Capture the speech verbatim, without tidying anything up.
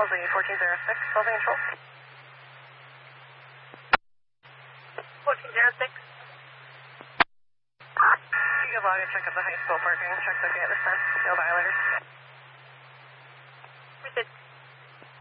Halsey fourteen oh six, Halsey control. fourteen oh six. You can log and check up the high school parking, check the gate this time, no violators.